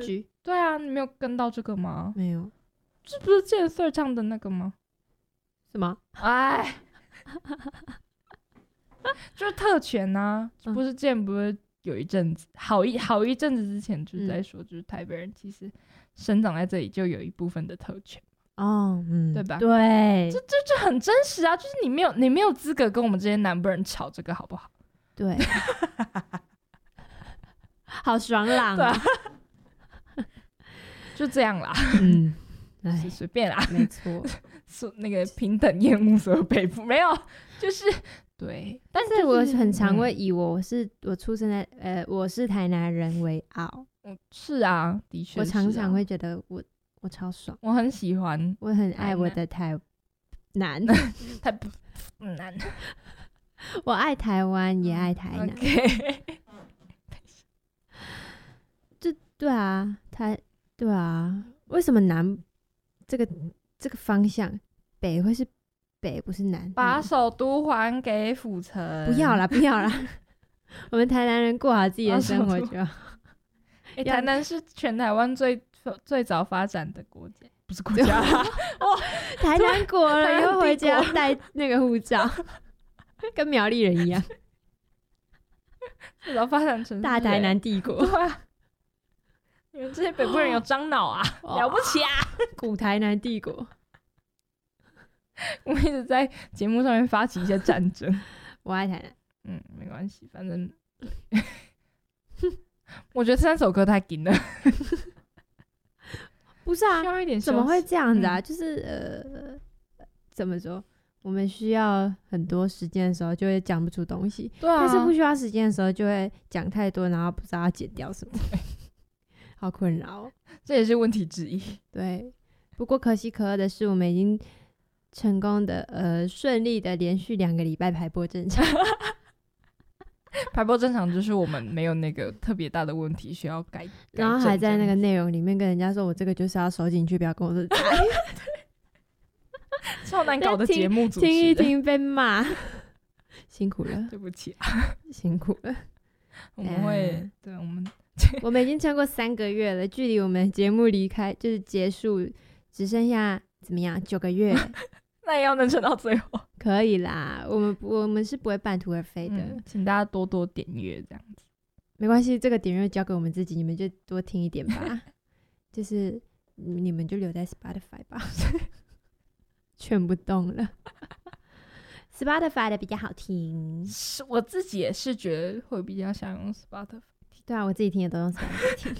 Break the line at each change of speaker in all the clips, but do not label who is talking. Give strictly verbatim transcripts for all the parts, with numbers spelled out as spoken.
句。
对啊，你没有跟到这个吗？
没有，
这不是剑 Sir 唱的那个吗？
什么？
哎，就是特权啊，嗯、不是之前不是有一阵子，好一好一阵子之前就是在说，就是台北人其实生长在这里就有一部分的特权。
哦，嗯，
对吧？
对，
这这这很真实啊！就是你没有你没有资格跟我们这些南部人吵这个，好不好？
对，好爽朗啊！
就这样啦，
嗯，
是随便啦，
没错，
说那个平等厌恶所有北部没有，就是对。
但是我很常会以我是、嗯、我出生在呃我是台南人为傲。
嗯，是啊，的确、啊，
我常常会觉得我。我超爽，
我很喜欢，
我很爱我的台南，
台南，
我爱台湾，也爱台南。
Okay.
这对啊，台对啊，为什么南这个这个方向北会是北，不是南？
把首都还给府城？
不要啦，不要啦，我们台南人过好自己的生活就好。
欸、台南是全台湾最最早发展的国家，不是国家啦。哇，
台南国了，以后回家带那个护照，跟苗栗人一样。
最早发展成
大台南帝国。
对啊，你们这些北部人有樟脑啊，了不起啊！
古台南帝国。
我们一直在节目上面发起一些战争。
我爱台南。
嗯，没关系，反正。我觉得这三首歌太紧了。
不是啊，
需要一点
怎么会这样子啊？嗯、就是呃，怎么说？我们需要很多时间的时候，就会讲不出东西。
对啊。
但是不需要时间的时候，就会讲太多，然后不知道要剪掉什么，好困扰。
这也是问题之一。
对。不过可喜可贺的是，我们已经成功的呃顺利的连续两个礼拜排播正常。
排播正常就是我们没有那个特别大的问题需要改，
然后还在那个内容里面跟人家说我这个就是要收进去，不要跟我说
超难搞的节目主持人，
听一听被骂，辛苦了，
对不起啊，
辛苦了。
我们会，嗯、对我们，
我们已经撑过三个月了，距离我们节目离开就是结束只剩下怎么样九个月。
那也要能撑到最后，
可以啦。我们我们是不会半途而废的、
嗯，请大家多多点阅，这样子
没关系。这个点阅交给我们自己，你们就多听一点吧。就是你们就留在 Spotify 吧，劝不动了。Spotify 的比较好听，
是我自己也是觉得会比较想用 Spotify。
对啊，我自己听也都用 Spotify 听。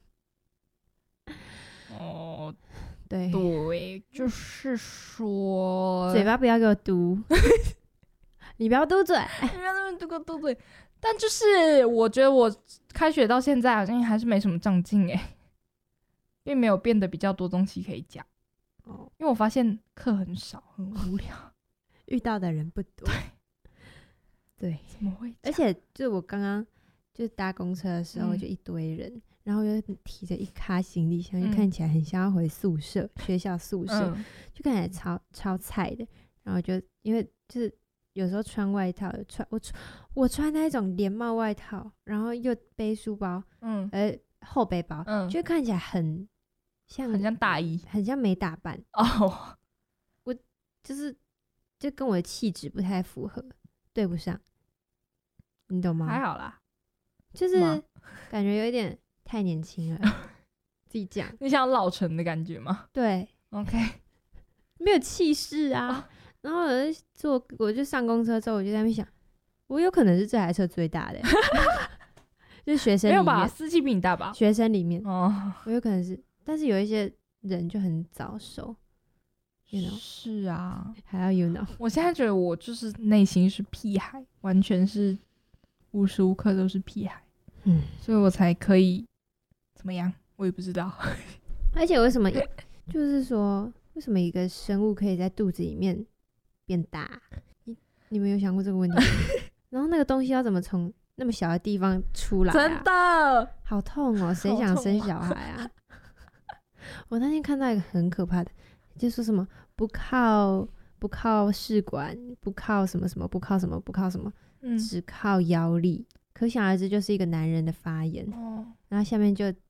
哦。
对
对，就是说，
嘴巴不要给我嘟，你不要嘟嘴，
你不要那么嘟个嘟嘴。但就是我觉得我开学到现在好像还是没什么长进哎，并没有变得比较多东西可以讲。哦，因为我发现课很少，很无聊，
遇到的人不多。对，对
怎么会？
而且就我刚刚就搭公车的时候，
嗯、
就一堆人。然后又提着一咖行李箱，就看起来很像要回宿舍，嗯、学校宿舍，嗯、就看起来超超菜的。然后就因为就是有时候穿外套，穿我穿我穿那种连帽外套，然后又背书包，嗯，呃后背包，嗯，就看起来很像
很像大衣，
很像没打扮
哦。
我就是就跟我的气质不太符合，对不上，你懂吗？
还好啦，
就是感觉有一点。太年轻了，自己讲。
你想老成的感觉吗？
对
，OK，
没有气势啊。哦、然后我就坐，我就上公车之后，我就在那边想，我有可能是这台车最大的，就是学生里面。
没有吧？司机比你大吧？
学生里面
哦，
我有可能是，但是有一些人就很早熟。You know?
是啊，
还要 you know。
我现在觉得我就是内心是屁孩，完全是无时无刻都是屁孩。嗯，所以我才可以。怎么样？我也不知道。
而且为什么，就是说，为什么一个生物可以在肚子里面变大？你你们有想过这个问题吗？然后那个东西要怎么从那么小的地方出来、啊？
真的
好痛哦！谁想生小孩啊？我那天看到一个很可怕的，就说什么不靠不靠试管，不靠什么什么，不靠什么不靠什么，嗯、只靠腰力。可想而知，就是一个男人的发言。哦、然后下面就